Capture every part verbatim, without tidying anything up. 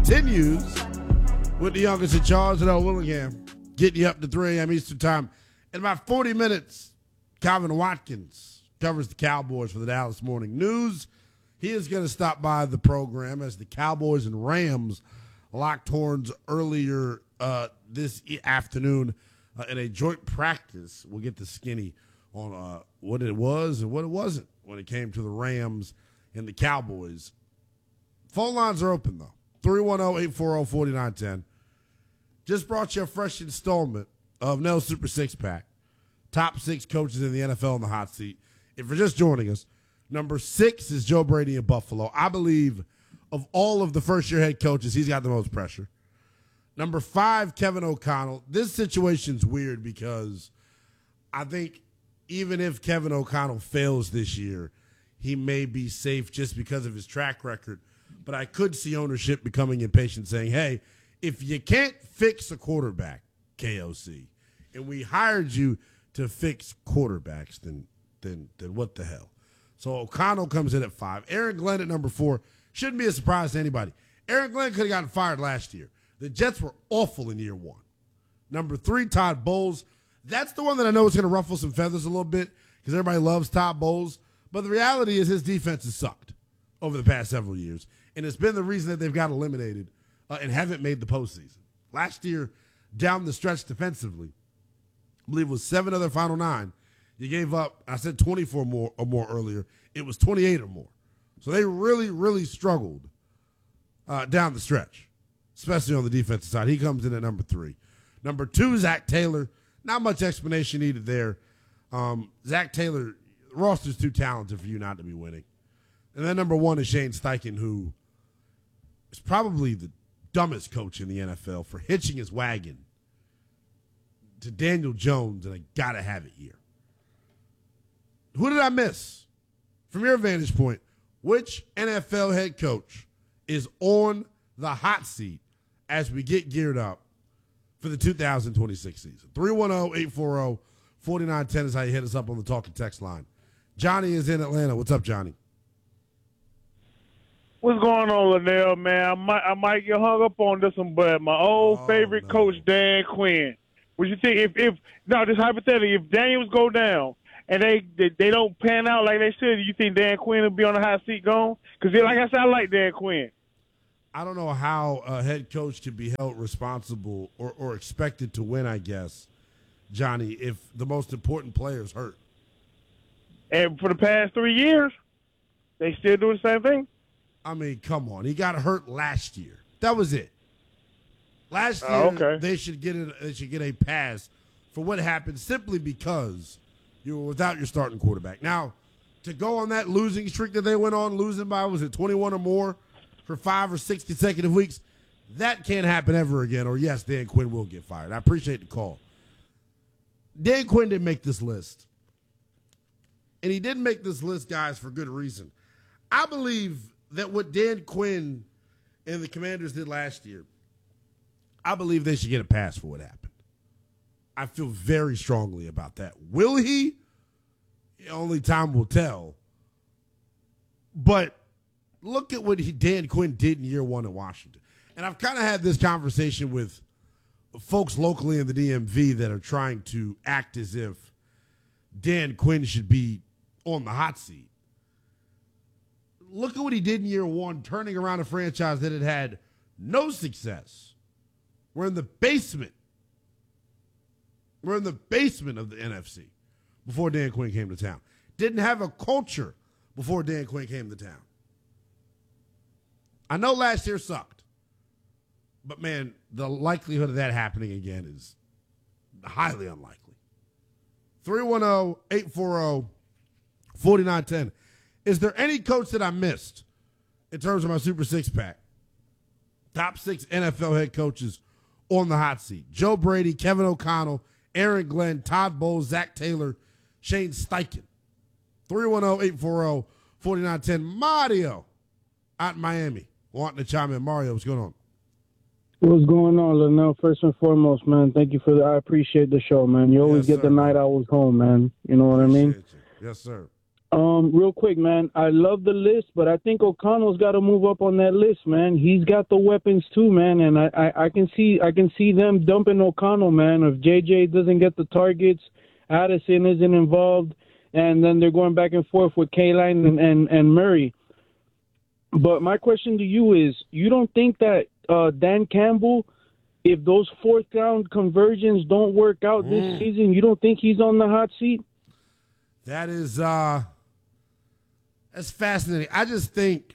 continues with the youngest in charge, L. Willingham, getting you up to three a.m. Eastern Time. In about forty minutes, Calvin Watkins covers the Cowboys for the Dallas Morning News. He is going to stop by the program as the Cowboys and Rams locked horns earlier uh, this e- afternoon uh, in a joint practice. We'll get the skinny on uh, what it was and what it wasn't when it came to the Rams and the Cowboys. Phone lines are open, though. three one zero, eight four zero, four nine one zero. Just brought you a fresh installment of Nell's Super Six Pack. Top six coaches in the N F L in the hot seat. If you're just joining us, number six is Joe Brady in Buffalo. I believe of all of the first-year head coaches, he's got the most pressure. Number five, Kevin O'Connell. This situation's weird because I think even if Kevin O'Connell fails this year, he may be safe just because of his track record. But I could see ownership becoming impatient, saying, hey, if you can't fix a quarterback, K O C, and we hired you to fix quarterbacks, then then then what the hell? So O'Connell comes in at five. Aaron Glenn at number four. Shouldn't be a surprise to anybody. Aaron Glenn could have gotten fired last year. The Jets were awful in year one. Number three, Todd Bowles. That's the one that I know is going to ruffle some feathers a little bit because everybody loves Todd Bowles. But the reality is his defense has sucked over the past several years. And it's been the reason that they've got eliminated uh, and haven't made the postseason. Last year, down the stretch defensively, I believe it was seven of their final nine. You gave up, I said twenty-four more or more earlier. It was twenty-eight or more. So they really, really struggled uh, down the stretch, especially on the defensive side. He comes in at number three. Number two, Zach Taylor. Not much explanation needed there. Um, Zach Taylor, the roster's too talented for you not to be winning. And then number one is Shane Steichen, who is probably the dumbest coach in the N F L for hitching his wagon to Daniel Jones and a gotta have it year. Who did I miss? From your vantage point, which N F L head coach is on the hot seat as we get geared up for the two thousand twenty-six season? three one zero, eight four zero, four nine one zero is how you hit us up on the talk and text line. Johnny is in Atlanta. What's up, Johnny? What's going on, Linnell, man? I might, I might get hung up on this one, but my old oh, favorite no. coach, Dan Quinn. Would you think if, if no, just hypothetically, if Daniels go down and they, they they don't pan out like they should, you think Dan Quinn will be on the hot seat gone? Because like I said, I like Dan Quinn. I don't know how a head coach can be held responsible or, or expected to win, I guess, Johnny, if the most important player's hurt. And for the past three years, they still do the same thing? I mean, come on. He got hurt last year. That was it. Last year, Oh, okay. they should get a, they should get a pass for what happened simply because you were without your starting quarterback. Now, to go on that losing streak that they went on, losing by, was it twenty-one or more for five or six consecutive weeks, that can't happen ever again, or yes, Dan Quinn will get fired. I appreciate the call. Dan Quinn didn't make this list. And he didn't make this list, guys, for good reason. I believe that what Dan Quinn and the Commanders did last year, I believe they should get a pass for what happened. I feel very strongly about that. Will he? Only time will tell. But look at what he, Dan Quinn did in year one in Washington. And I've kind of had this conversation with folks locally in the D M V that are trying to act as if Dan Quinn should be on the hot seat. Look at what he did in year one, turning around a franchise that had had no success. We're in the basement. We're in the basement of the N F C before Dan Quinn came to town. Didn't have a culture before Dan Quinn came to town. I know last year sucked, but, man, the likelihood of that happening again is highly unlikely. three one zero, eight four zero, four nine one zero. Is there any coach that I missed in terms of my Super Six Pack? Top six N F L head coaches on the hot seat. Joe Brady, Kevin O'Connell, Aaron Glenn, Todd Bowles, Zach Taylor, Shane Steichen. three one zero, eight four zero, four nine one zero. Mario out in Miami wanting to chime in. Mario, what's going on? What's going on, Linnell? First and foremost, man, thank you for the, I appreciate the show, man. You always Yes, get sir, the night man. I was home, man. You know what I mean? Appreciate you. Yes, sir. Um, real quick, man. I love the list, but I think O'Connell's got to move up on that list, man. He's got the weapons too, man, and I, I, I can see I can see them dumping O'Connell, man. If J J doesn't get the targets, Addison isn't involved, and then they're going back and forth with K-Line and, and, and Murray. But my question to you is, you don't think that uh, Dan Campbell, if those fourth down conversions don't work out mm. this season, you don't think he's on the hot seat? That is uh, that's fascinating. I just think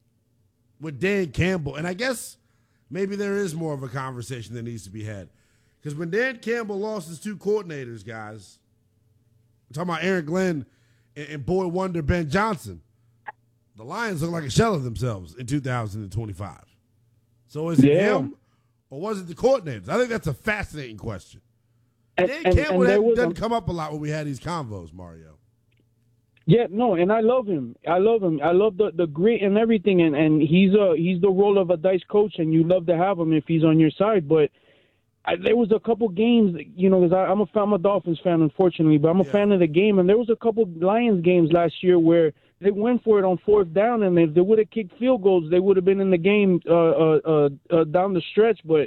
with Dan Campbell, and I guess maybe there is more of a conversation that needs to be had. Because when Dan Campbell lost his two coordinators, guys, I'm talking about Aaron Glenn and, and boy wonder Ben Johnson, the Lions look like a shell of themselves in two thousand twenty-five. So is it yeah. him or was it the coordinators? I think that's a fascinating question. And, Dan and, Campbell and doesn't a, come up a lot when we had these convos, Mario. Yeah, no, and I love him. I love him. I love the, the grit and everything, and, and he's a he's the role of a dice coach, and you love to have him if he's on your side. But I, there was a couple games, you know, because I'm a I'm a Dolphins fan, unfortunately, but I'm a yeah. fan of the game, and there was a couple Lions games last year where they went for it on fourth down, and if they would have kicked field goals, they would have been in the game uh, uh, uh, uh, down the stretch. But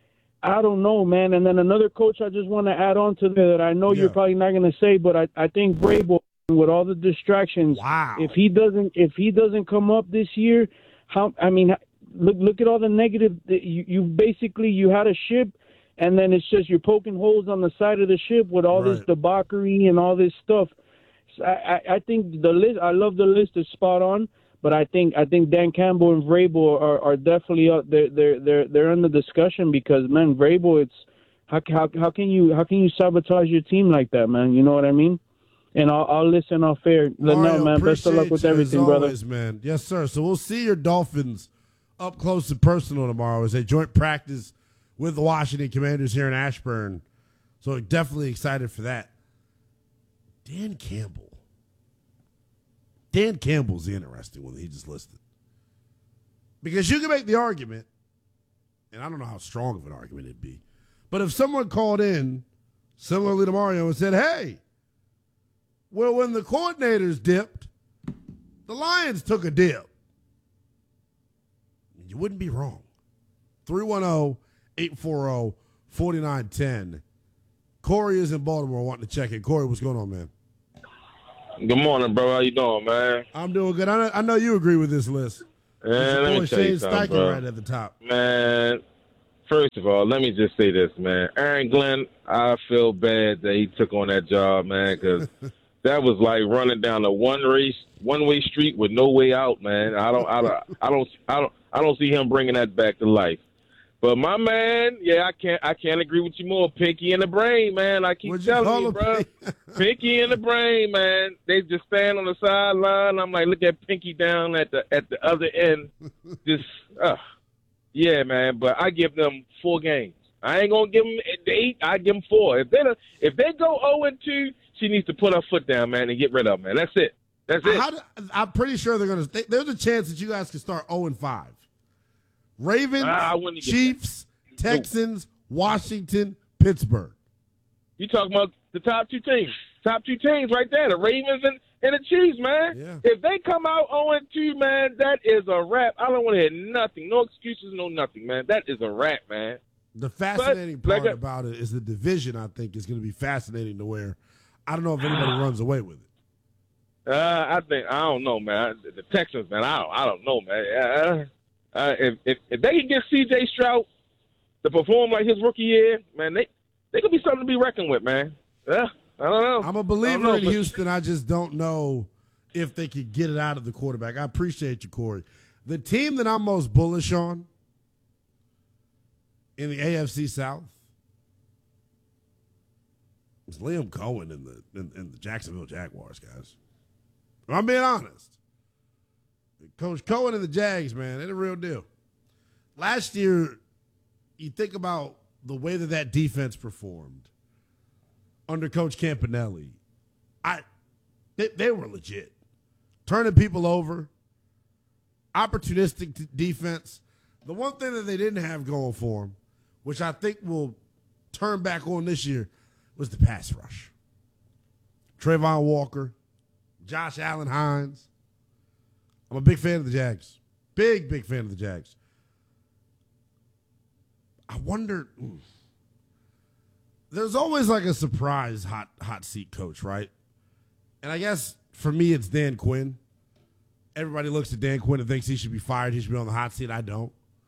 I don't know, man. And then another coach I just want to add on to that I know yeah. you're probably not going to say, but I, I think Vrabel, with all the distractions, wow. if he doesn't if he doesn't come up this year, how I mean, look look at all the negative. You, you basically you had a ship, and then it's just you're poking holes on the side of the ship with all right. this debauchery and all this stuff. So I, I, I think the list. I love the list is spot on, but I think I think Dan Campbell and Vrabel are, are definitely uh, they're they're they're they're in the discussion because man, Vrabel, it's how how how can you how can you sabotage your team like that, man? You know what I mean? And I'll, I'll listen off air. Mario, no, man. Best of luck with everything, as brother. Always, man. Yes, sir. So we'll see your Dolphins up close and personal tomorrow as they joint practice with the Washington Commanders here in Ashburn. So definitely excited for that. Dan Campbell. Dan Campbell's the interesting one that he just listed. Because you can make the argument, and I don't know how strong of an argument it'd be, but if someone called in, similarly to Mario, and said, hey, well, when the coordinators dipped, the Lions took a dip. You wouldn't be wrong. three one zero, eight four zero, four nine one zero. Corey is in Baltimore wanting to check in. Corey, what's going on, man? Good morning, bro. How you doing, man? I'm doing good. I know, I know you agree with this list. Man, let me tell you something, bro. Right at the top. Man, first of all, let me just say this, man. Aaron Glenn, I feel bad that he took on that job, man, because that was like running down a one race, one way street with no way out, man. I don't, I don't, I don't, I don't, I don't see him bringing that back to life. But my man, yeah, I can't, I can't agree with you more. Pinky in the brain, man. I keep What'd you telling you, bro. Pinky in the brain, man. They just stand on the sideline. I'm like, look at Pinky down at the at the other end. Just, uh, yeah, man. But I give them four games. I ain't gonna give them eight. I give them four. If they if they go zero and two, she needs to put her foot down, man, and get rid of them, man. That's it. That's it. How do, I'm pretty sure they're gonna. They, there's a chance that you guys can start zero and five. Ravens, uh, Chiefs, Texans, Washington, Pittsburgh. You talking about the top two teams? Top two teams right there, the Ravens and, and the Chiefs, man. Yeah. If they come out zero and two, man, that is a wrap. I don't want to hear nothing. No excuses, no nothing, man. That is a wrap, man. The fascinating but, part like, about it is the division, I think, is going to be fascinating to where I don't know if anybody runs away with it. Uh, I think, I don't know, man. The Texans, man, I don't, I don't know, man. Uh, uh, if, if if they can get C J Stroud to perform like his rookie year, man, they they could be something to be reckoned with, man. Yeah, I don't know. I'm a believer know, in but... Houston. I just don't know if they could get it out of the quarterback. I appreciate you, Corey. The team that I'm most bullish on in the A F C South is Liam Cohen in the in, in the Jacksonville Jaguars, guys. I'm being honest. Coach Cohen and the Jags, man, they're the real deal. Last year, you think about the way that that defense performed under Coach Campanelli. I, they, they were legit. Turning people over, opportunistic t- defense. The one thing that they didn't have going for them, which I think will turn back on this year, was the pass rush. Trayvon Walker, Josh Allen Hines. I'm a big fan of the Jags. Big, big fan of the Jags. I wonder. There's always like a surprise hot hot seat coach, right? And I guess for me, it's Dan Quinn. Everybody looks at Dan Quinn and thinks he should be fired. He should be on the hot seat. I don't.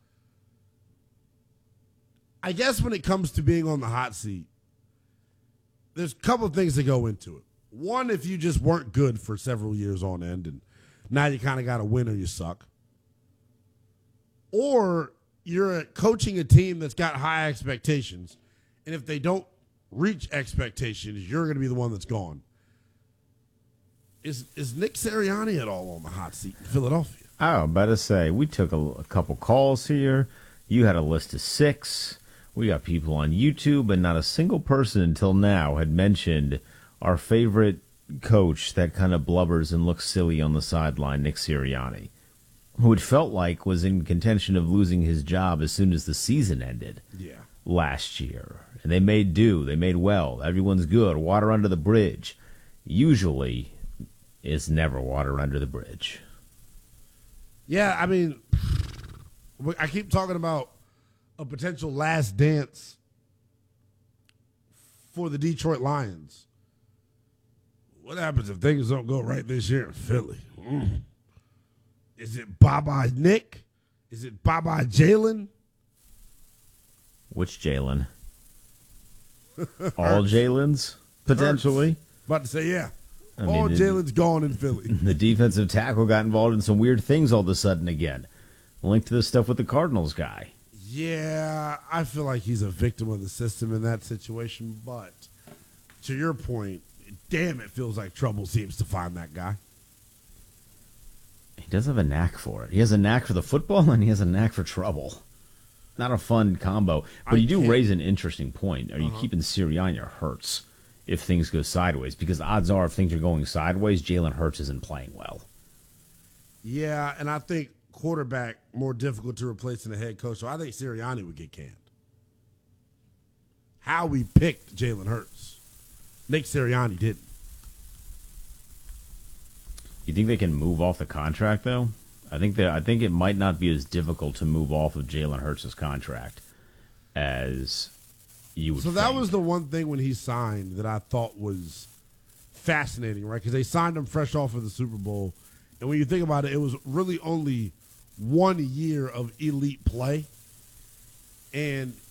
I guess when it comes to being on the hot seat, there's a couple of things that go into it. One, if you just weren't good for several years on end and now you kind of got to win or you suck. Or you're coaching a team that's got high expectations, and if they don't reach expectations, you're going to be the one that's gone. Is is Nick Sirianni at all on the hot seat in Philadelphia? I was about to say, we took a, a couple calls here. You had a list of six. We got people on YouTube, and not a single person until now had mentioned our favorite coach that kind of blubbers and looks silly on the sideline, Nick Sirianni, who it felt like was in contention of losing his job as soon as the season ended Yeah. last year. And they made do. They made well. Everyone's good. Water under the bridge. Usually, it's never water under the bridge. Yeah, I mean, I keep talking about a potential last dance for the Detroit Lions. What happens if things don't go right this year in Philly? Mm. Is it Bye-bye Nick? Is it Bye-bye Jalen? Which Jalen? All Jalen's, potentially. About to say, yeah. I mean, All it- Jalen's gone in Philly. The defensive tackle got involved in some weird things all of a sudden again. Linked to the stuff with the Cardinals guy. Yeah, I feel like he's a victim of the system in that situation. But to your point, damn, it feels like trouble seems to find that guy. He does have a knack for it. He has a knack for the football, and he has a knack for trouble. Not a fun combo. But I you do can't- raise an interesting point. Are you keeping Sirianni or Hurts if things go sideways? Because odds are if things are going sideways, Jalen Hurts isn't playing well. Yeah, and I think quarterback more difficult to replace than a head coach. So I think Sirianni would get canned. How we picked Jalen Hurts. Nick Sirianni didn't. You think they can move off the contract, though? I think that I think it might not be as difficult to move off of Jalen Hurts' contract as you would So that think. was the one thing when he signed that I thought was fascinating, right? Because they signed him fresh off of the Super Bowl. And when you think about it, it was really only one year of elite play. And